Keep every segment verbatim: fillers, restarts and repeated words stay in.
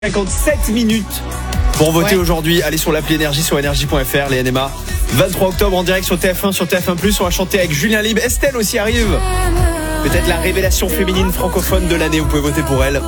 cinquante-sept minutes pour voter ouais. aujourd'hui. Allez sur l'appli Énergie, sur énergie point f r, les N M A. vingt-trois octobre en direct sur T F un, sur T F un plus. On va chanter avec Julien Libre. Estelle aussi arrive. Peut-être la révélation féminine francophone de l'année. Vous pouvez voter pour elle.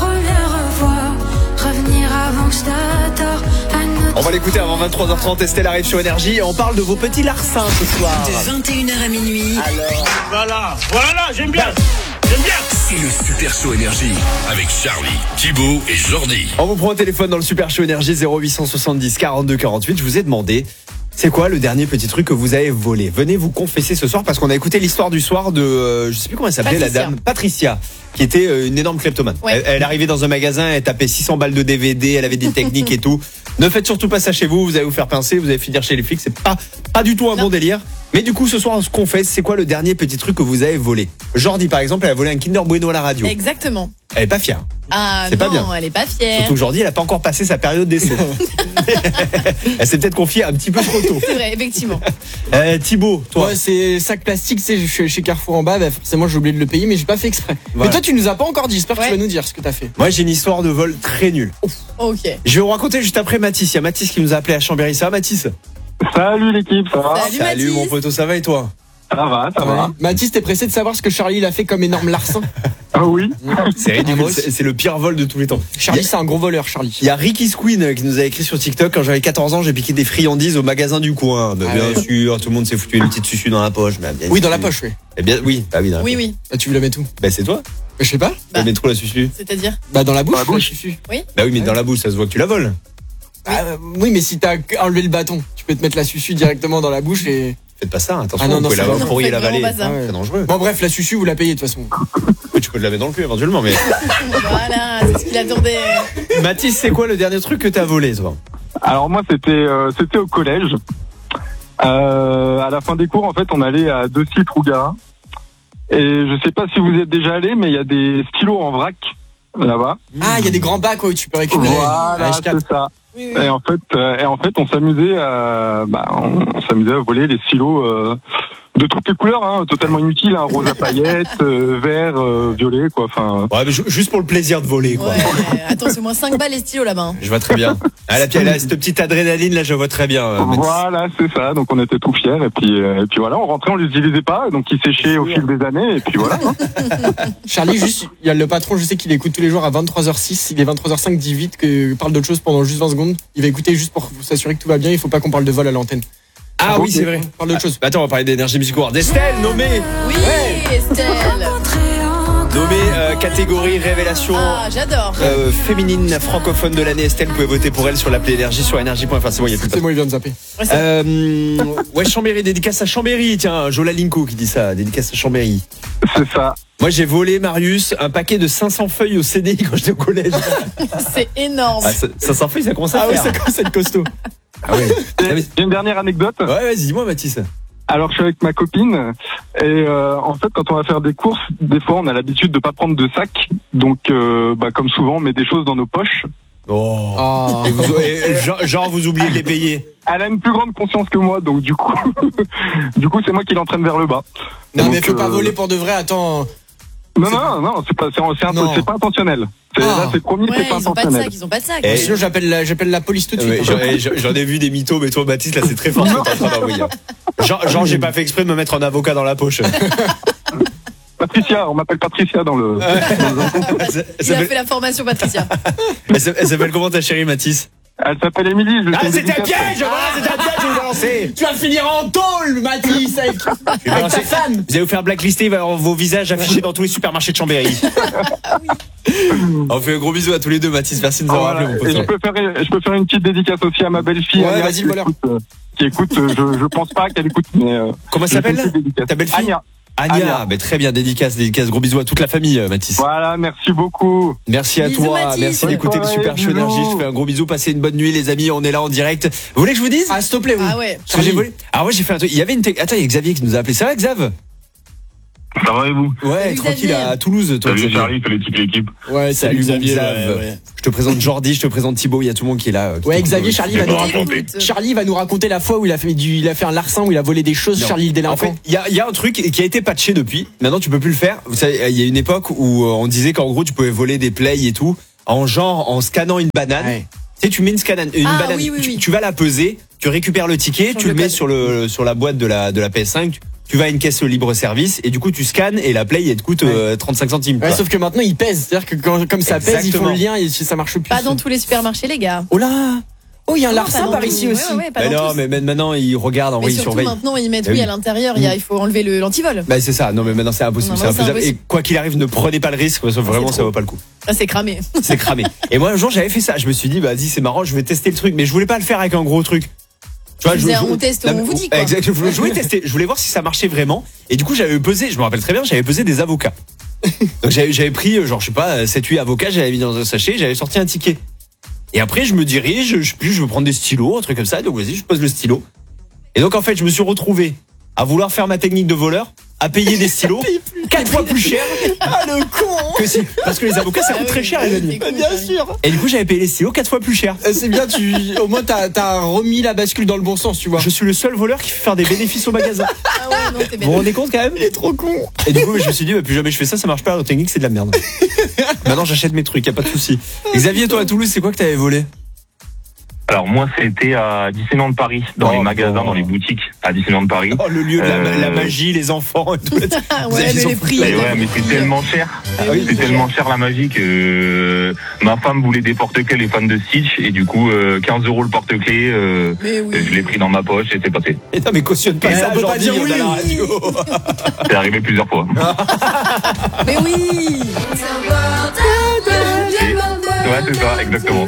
On va l'écouter avant vingt-trois heures trente. Estelle arrive sur Énergie et on parle de vos petits larcins ce soir. De vingt et une heures à minuit. Alors, voilà, voilà, j'aime bien. J'aime bien. C'est le Super Show Énergie avec Charlie, Thibaut et Jordi. On vous prend au téléphone dans le Super Show Énergie zéro huit cent soixante-dix quarante-deux quarante-huit. Je vous ai demandé, c'est quoi le dernier petit truc que vous avez volé? Venez vous confesser ce soir parce qu'on a écouté l'histoire du soir de, euh, je sais plus comment elle s'appelait, la dame Patricia, qui était euh, une énorme kleptomane. Ouais. Elle, elle arrivait dans un magasin, elle tapait six cents balles de D V D, elle avait des techniques et tout. Ne faites surtout pas ça chez vous, vous allez vous faire pincer, vous allez finir chez les flics, c'est pas, pas du tout un non. bon délire. Mais du coup, ce soir, on se confesse, c'est quoi le dernier petit truc que vous avez volé? Jordi, par exemple, elle a volé un Kinder Bueno à la radio. Exactement. Elle est pas fière. Ah c'est non, pas bien. Elle est pas fière. Surtout que Jordi, elle a pas encore passé sa période d'essai. Elle s'est peut-être confiée un petit peu trop tôt. C'est vrai, effectivement. Euh, Thibaut, toi. Ouais, c'est sac plastique, c'est je suis chez Carrefour en bas, bah forcément j'ai oublié de le payer, mais j'ai pas fait exprès. Voilà. Mais toi, tu nous as pas encore dit. J'espère ouais. que tu vas nous dire ce que t'as fait. Moi, j'ai une histoire de vol très nulle. Ok. Je vais vous raconter juste après Mathis. Il y a Mathis qui nous a appelé à Chambéry. Ça va, Mathis? Salut l'équipe, ça va? Salut, Salut Mathis. mon poteau, ça va et toi? Ça va, ça ouais. va. Mathis, t'es pressé de savoir ce que Charlie il a fait comme énorme larcin? Ah oui. C'est ridicule, c'est, c'est le pire vol de tous les temps. Charlie, c'est un gros voleur, Charlie. Il y a Ricky Squeen qui nous a écrit sur TikTok: quand j'avais quatorze ans, j'ai piqué des friandises au magasin du coin. Bah, ah bien ouais. sûr, tout le monde s'est foutu une petite susu dans la poche. Bah, bien oui, sûr. dans la poche, oui. Eh bien, oui, bah oui, dans la oui, poche. oui. Bah, tu veux la mettre où? Bah, c'est toi. Bah, je sais pas. Bah, tu la mets trop la susu. C'est-à-dire? Bah, dans la bouche. Dans la bouche. La susu. Oui. Bah oui, mais ouais. dans la bouche, ça se voit que tu la voles. Bah, euh, oui, mais si t'as enlevé le bâton, tu peux te mettre la susu directement dans la bouche et. Faites pas ça, attention, ah non, vous non, pouvez la pourriez l'avaler. Ah ouais. C'est dangereux. Bon, bref, la susu, vous la payez de toute façon. Oui, tu peux te la mettre dans le cul éventuellement, mais. Voilà, c'est ce qu'il attendait. Mathis, c'est quoi le dernier truc que t'as volé, toi? Alors, moi, c'était, euh, c'était au collège. Euh, à la fin des cours, en fait, on allait à deux sites Rougarin. Et je sais pas si vous êtes déjà allés, mais il y a des stylos en vrac là-bas. Ah, il y a des grands bacs où tu peux récupérer. Voilà, ouais, c'est ça. Oui, oui. Et en fait, euh, et en fait, on s'amusait à, bah, on, on s'amusait à voler les stylos euh, de toutes les couleurs, hein, totalement inutiles, hein, rose à paillettes, euh, vert, euh, violet, quoi. Enfin. Ouais, mais juste pour le plaisir de voler, quoi. Ouais, attends, c'est au moins cinq balles les stylos là-bas. Hein. Je vois très bien. Ah, là, là, cette petite adrénaline, là, je vois très bien. Euh, voilà, c'est ça. Donc, on était tout fiers. Et puis, euh, et puis voilà, on rentrait, on les utilisait pas. Donc, ils séchaient au fil des années. Et puis voilà. Hein. Charlie, juste, il y a le patron, je sais qu'il écoute tous les jours à vingt-trois heures six. Il est vingt-trois heures cinq, dit vite que parle d'autre chose pendant juste vingt secondes. Il va écouter juste pour s'assurer que tout va bien. Il faut pas qu'on parle de vol à l'antenne. Ah oui, c'est vrai. Parle d'autre chose. Bah, attends, on va parler d'énergie musicale. D'Estelle, nommée. Oui, ouais. Estelle. Nommée euh, catégorie révélation. Ah, j'adore. Euh, féminine francophone de l'année. Estelle, vous pouvez voter pour elle sur l'appli Énergie, sur énergie point f r. C'est bon, il y a plus de C'est bon, il vient de zapper. Euh, ouais, Chambéry, dédicace à Chambéry. Tiens, Jola Linko qui dit ça. Dédicace à Chambéry. C'est ça. Moi, j'ai volé, Marius, un paquet de cinq cents feuilles au C D I quand j'étais au collège. C'est énorme. Ah, cinq cents feuilles, ça commence à ah faire. Ah oui, ça commence à être costaud. Ah ouais. J'ai une dernière anecdote. Ouais, vas-y, dis-moi, Mathis. Alors, je suis avec ma copine et euh, en fait, quand on va faire des courses, des fois, on a l'habitude de pas prendre de sac. Donc, euh, bah, comme souvent, on met des choses dans nos poches. Oh. oh. Et vous, et, genre, genre, vous oubliez de les payer. Elle a une plus grande conscience que moi, donc du coup, du coup, c'est moi qui l'entraîne vers le bas. Non, donc, mais faut euh... pas voler pour de vrai. Attends. Non, c'est... non, non, c'est pas, c'est, c'est, un, c'est pas intentionnel. C'est, ah. Là, c'est promis, ouais, c'est pas ils ont intentionnel. Pas de sac, ils ont pas de sac. Et sinon, j'appelle la, j'appelle la police tout de suite. Ouais, j'en, j'en ai vu des mythos, mais toi, Baptiste, là, c'est très fort ce que t'es en train d'envoyer. Genre, genre, j'ai pas fait exprès de me mettre en avocat dans la poche. Patricia, on m'appelle Patricia dans le. Il a fait la formation, Patricia. Elle s'appelle comment ta chérie, Mathis? Elle s'appelle Émilie. Ah, c'était un piège! Voilà, c'était un piège, je vais vous balancer! Tu vas finir en tôle, Mathis, avec, avec ta femme! Vous allez vous faire blacklister, il va y avoir vos visages affichés dans tous les supermarchés de Chambéry. Ah oui. On fait un gros bisou à tous les deux, Mathis. Merci de nous avoir voilà. appelé, mon pote. Et je peux faire, je peux faire une petite dédicace aussi à ma belle-fille. Ouais, Anya, vas-y, le voleur. Qui écoute, je, je pense pas qu'elle écoute, mais. Euh, Comment elle s'appelle? Ta belle-fille? Anya. Anya, Anya. Mais très bien, dédicace, dédicace, gros bisous à toute la famille, Mathis. Voilà, merci beaucoup. Merci à bisous, toi, Mathis. merci ouais, d'écouter ouais, le Super Show bisous. Énergie. Je fais un gros bisou, passez une bonne nuit, les amis. On est là en direct. Vous voulez que je vous dise? Ah, s'il te plaît, oui. Ah ouais. Ce que j'ai volé. Ah ouais, j'ai fait un truc. Il y avait une. Te... Attends, il y a Xavier qui nous a appelé. Ça va, Xav? Ça va et vous? Ouais, salut tranquille Xavier. à Toulouse, toi. Salut Xavier. Charlie, salut toute l'équipe. Ouais, Salut Xavier. Xav. Ouais, ouais. Je te présente Jordi, je te présente Thibaut. Il y a tout le monde qui est là. Ouais, Xavier, Charlie va nous raconter. raconter. Charlie va nous raconter la fois où il a fait du, il a fait un larcin où il a volé des choses. Non. Charlie le délinquant. En fait, il y a, y a un truc qui a été patché depuis. Maintenant, tu peux plus le faire. Vous savez, il y a une époque où on disait qu'en gros, tu pouvais voler des plays et tout. en genre en scannant une banane. Ouais. Tu sais, tu mets une, scanane, une Ah, banane, oui, oui, tu, oui. tu vas la peser, tu récupères le ticket, Change tu le le mets code. sur le sur la boîte de la de la P S cinq. Tu, tu vas à une caisse libre service et du coup tu scannes et la Play elle te coûte euh, trente-cinq centimes. Ouais, quoi. sauf que maintenant ils pèsent, c'est-à-dire que quand, comme ça pèse, ils font le Exactement. lien et si ça marche plus. Pas dans tous les supermarchés, les gars. Oh là. Oh, il y a un Non, larcin pas dans par tous. ici Ouais, aussi. ouais, ouais, pas Mais dans non, tous. mais même maintenant ils regardent, en Mais vrai ils surtout surveillent. maintenant, ils mettent Eh oui oui. à l'intérieur. Il y a, il faut enlever le l'antivol. Bah c'est ça. Non mais maintenant c'est impossible, Non, c'est non, c'est infaisable. Et impossible. quoi qu'il arrive, ne prenez pas le risque parce que vraiment c'est ça trop. vaut pas le coup. Ah, c'est cramé. C'est cramé. Et moi un jour j'avais fait ça. Je me suis dit bah vas-y c'est marrant, je vais tester le truc, mais je voulais pas le faire avec un gros truc. Tu Tu faisais un on teste, Non, on mais- vous dit, quoi. Exact. Je voulais, je voulais tester. Je voulais voir si ça marchait vraiment. Et du coup j'avais pesé. Je me rappelle très bien. J'avais pesé des avocats. Donc j'avais j'avais pris genre je sais pas sept huit avocats. J'avais mis dans un sachet. J'avais sorti un ticket. Et après je me dirige. Je sais plus. Je veux prendre des stylos, un truc comme ça. Donc vas-y je pose le stylo. Et donc en fait je me suis retrouvé à vouloir faire ma technique de voleur, à payer des stylos quatre fois plus cher Ah le con. que si. Parce que les avocats ça coûte très cher les amis. C'est Bien sûr. Et du coup j'avais payé les stylos quatre fois plus cher. Euh, C'est bien, tu au moins t'as as remis la bascule dans le bon sens, tu vois. Je suis le seul voleur qui fait faire des bénéfices au magasin. Ah ouais, non, t'es Vous vous bête. rendez compte quand même? Il est trop con. Et du coup, je me suis dit, bah, plus jamais je fais ça, ça marche pas. La technique, c'est de la merde. Maintenant, j'achète mes trucs, y a pas de souci. Xavier, toi à Toulouse, c'est quoi que t'avais volé? Alors moi, c'était à Disneyland Paris, dans Oh, les magasins, bon. dans les boutiques à Disneyland Paris. Oh, le lieu de la, Euh, la magie, les enfants et tout. Ah Vous ouais, avez- mais ils les ont- prix. Et ouais, mais c'est tellement cher. Ah oui, C'est tellement cher la magie que euh, ma femme voulait des porte-clés, les fans de Stitch, et du coup euh, quinze euros le porte-clés. Euh, Mais oui. je l'ai pris dans ma poche et c'est passé. Et non, mais cautionne pas Mais ça, on peut pas Jordi, dire on est à la oui. radio. C'est arrivé plusieurs fois. Mais oui. Ouais, c'est ça, exactement.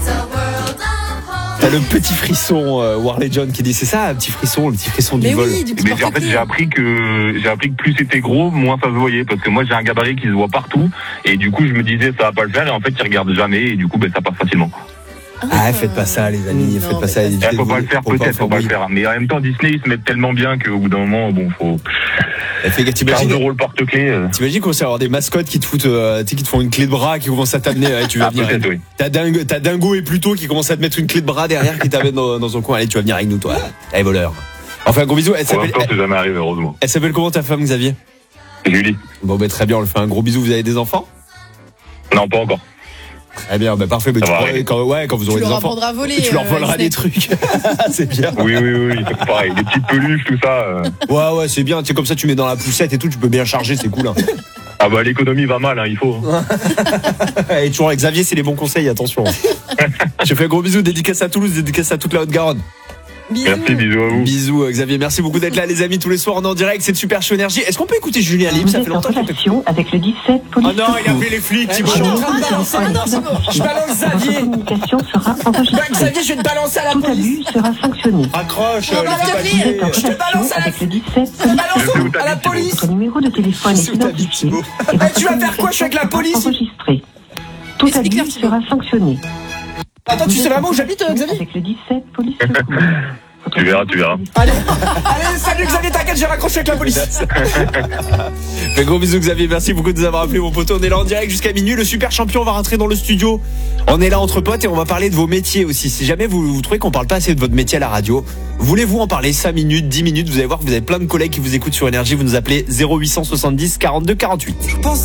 T'as le petit frisson, euh, Warley John, qui dit, c'est ça, un petit frisson, le petit frisson du Mais vol. oui, du petit Mais en fait, porte-clés. j'ai appris que j'ai appris que plus c'était gros, moins ça se voyait, parce que moi j'ai un gabarit qui se voit partout, et du coup je me disais ça va pas le faire, et en fait il regarde jamais, et du coup ben ça passe facilement. Ah, faites pas ça, les amis, Non, faites pas mais ça. ça, évitez Eh, faut de pas voler. le faire, Faut peut-être, faut pas le oui. faire. Mais en même temps, Disney ils se mettent tellement bien qu'au bout d'un moment, bon, faut Eh, fais- quinze T'imagines, euros le porte-clés. Euh... t'imagines qu'on sait avoir des mascottes qui te foutent, euh, tu sais, qui te font une clé de bras, qui commencent à t'amener, ouais, tu vas Ah, venir. peut-être, oui. T'as Dingo, t'as Dingo et Pluto qui commencent à te mettre une clé de bras derrière qui t'amène dans, dans son coin. Allez, tu vas venir avec nous, toi. Allez, voleur. Enfin, gros bisous. Elle Pour s'appelle, l'instant, elle, c'est jamais arrivé, heureusement. elle s'appelle comment ta femme, Xavier? Julie. Bon, ben, très bien, on le fait un gros bisou. Vous avez des enfants? Non, pas encore. Très bien, ben, parfait. Ben, Ça tu va pourras- arriver. quand, ouais, quand vous Tu aurez des leur enfants. apprendras à voler. Tu leur euh, voleras des Disney. trucs. C'est bien. Oui, oui, oui, oui, c'est pareil. Des petites peluches, tout ça. euh. Ouais, ouais, c'est bien. Tu sais, comme ça, tu mets dans la poussette et tout, tu peux bien charger, c'est cool. Hein. Ah bah l'économie va mal, hein, il faut. hein. Et toujours avec Xavier, c'est les bons conseils, attention. Je fais un gros bisou, dédicace à Toulouse, dédicace à toute la Haute-Garonne. Bisous. Merci, bisous à vous. Bisous, euh, Xavier. Merci beaucoup d'être là, les amis, tous les soirs. On est en direct, c'est de Super Show Énergie. Est-ce qu'on peut écouter Julien Libre? Vous Ça fait êtes en longtemps que je t'ai- relation avec le dix-sept Oh police. non, il a fait les flics, Je Thibaut. suis en Ah train de non, balancer. ah non, c'est bon. Je balance Votre Xavier. communication sera Bah, enregistrée. Xavier, je vais te balancer à la Tout police. abus sera sanctionné. Accroche, Oh, euh, bah, les s'il te papiers. plaît. Vous êtes en Je te balance relation à la- avec le dix-sept Je te police. balance Je sais où à la t'habites, police. Votre numéro de téléphone C'est est où t'habites, identifié. Thibaut. et votre tu vas faire quoi? Je suis avec la police. enregistré. Tout Explique-leur, abus Thibaut. sera sanctionné. Attends, tu Vous sais êtes vraiment en où j'habite, euh, relation Xavier? Avec le dix-sept police secours. Votre Tu verras, numéro tu verras. de téléphone- Allez, allez, salut Xavier, t'inquiète, j'ai raccroché avec la police. Un gros bisous, Xavier. Merci beaucoup de nous avoir appelé, mon poteau. On est là en direct jusqu'à minuit. Le super champion va rentrer dans le studio. On est là entre potes et on va parler de vos métiers aussi. Si jamais vous, vous trouvez qu'on parle pas assez de votre métier à la radio, voulez-vous en parler cinq minutes, dix minutes? Vous allez voir que vous avez plein de collègues qui vous écoutent sur Énergie. Vous nous appelez zéro huit cent soixante-dix quarante-deux quarante-huit. Je pense